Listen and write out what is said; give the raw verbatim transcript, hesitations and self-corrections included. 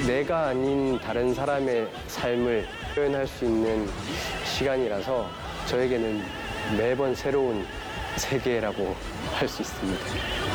내가 아닌 다른 사람의 삶을 표현할 수 있는 시간이라서 저에게는 매번 새로운 세계라고 할 수 있습니다.